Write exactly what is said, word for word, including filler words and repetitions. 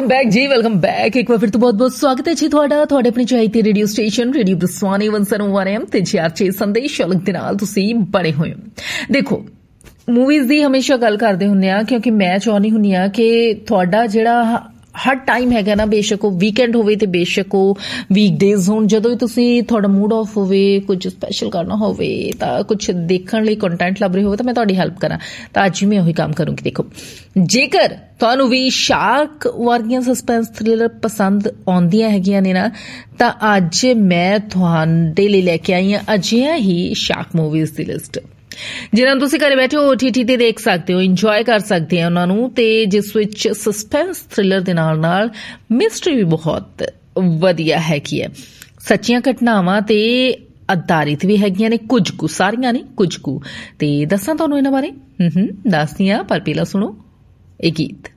Welcome back ਜੀ, welcome back. ਇੱਕ ਵਾਰ ਫਿਰ ਤੋਂ ਬਹੁਤ ਬਹੁਤ ਸਵਾਗਤ ਹੈ ਜੀ ਤੁਹਾਡਾ ਤੁਹਾਡੇ ਆਪਣੀ ਚਾਹੀਦੀ ਰੇਡੀਓ ਸਟੇਸ਼ਨ ਰੇਡੀਓ ਬਰਸਵਾਨੀ ਇੱਕ ਸੌ ਇੱਕ ਐਮ ਤੇ ਜੀ ਆਰ ਛੇ ਸੰਦੇਸ਼ ਸ਼ੌਲਕ ਦੇ ਨਾਲ ਤੁਸੀਂ ਬਣੇ ਹੋਏ ਹੋ। ਦੇਖੋ, ਮੂਵੀਜ਼ ਦੀ ਹਮੇਸ਼ਾ ਗੱਲ ਕਰਦੇ ਹੁੰਦੇ ਆ, ਕਿਉਂਕਿ ਮੈਂ ਚਾਹੁੰਦੀ ਹੁੰਦੀ ਆ ਕਿ ਤੁਹਾਡਾ ਜਿਹੜਾ ਹਰ ਟਾਈਮ ਹੈਗਾ ਨਾ, ਬੇਸ਼ੱਕ ਉਹ ਵੀਕਐਂਡ ਹੋਵੇ ਤੇ ਬੇਸ਼ੱਕ ਉਹ ਵੀਕਡੇਜ਼ ਹੋਣ, ਜਦੋਂ ਵੀ ਤੁਸੀਂ ਤੁਹਾਡਾ ਮੂਡ ਆਫ ਹੋਵੇ, ਕੁਝ ਸਪੈਸ਼ਲ ਕਰਨਾ ਹੋਵੇ ਤਾਂ ਕੁਝ ਦੇਖਣ ਲਈ ਕੰਟੈਂਟ ਲੱਭ ਰਹੇ ਹੋਵੇ ਤਾਂ ਮੈਂ ਤੁਹਾਡੀ ਹੈਲਪ ਕਰਾਂ। ਤਾਂ ਅੱਜ ਮੈਂ ਉਹੀ ਕੰਮ ਕਰੂੰਗੀ। ਦੇਖੋ, ਜੇਕਰ ਤੁਹਾਨੂੰ ਵੀ ਸ਼ਾਰਕ ਵਰਗੀਆਂ ਸਸਪੈਂਸ ਥ੍ਰਿਲਰ ਪਸੰਦ ਆਉਂਦੀਆਂ ਹੈਗੀਆਂ ਨੇ ਨਾ, ਤਾਂ ਅੱਜ ਮੈਂ ਤੁਹਾਡੇ ਲਈ ਲੈ ਕੇ ਆਈ ਹਾਂ ਅਜਿਹਾ ਹੀ ਸ਼ਾਰਕ ਮੂਵੀਜ਼ ਦੀ ਲਿਸਟ, ਜਿਨ੍ਹਾਂ ਨੂੰ ਤੁਸੀਂ ਘਰੇ ਬੈਠੇ ਓ ਟੀ ਟੀ ਤੇ ਦੇਖ ਸਕਦੇ ਹੋ, ਇੰਜੋਏ ਕਰ ਸਕਦੇ ਆ ਉਹਨਾਂ ਨੂੰ, ਤੇ ਜਿਸ ਵਿੱਚ ਸਸਪੈਂਸ ਥ੍ਰਿਲਰ ਦੇ ਨਾਲ ਨਾਲ ਮਿਸਟਰੀ ਵੀ ਬਹੁਤ ਵਧੀਆ ਹੈਗੀ ਹੈ। ਸੱਚੀਆਂ ਘਟਨਾਵਾਂ ਤੇ ਆਧਾਰਿਤ ਵੀ ਹੈਗੀਆਂ ਨੇ, ਕੁਝ ਕੁ, ਸਾਰੀਆਂ ਨਹੀਂ, ਕੁਝ ਕੁ। ਤੇ ਦੱਸਾਂ ਤੁਹਾਨੂੰ ਇਹਨਾਂ ਬਾਰੇ? ਹੂੰ ਹੂੰ ਦੱਸਦੀ ਹਾਂ, ਪਰ ਪਹਿਲਾਂ ਸੁਣੋ ਇਹ ਗੀਤ।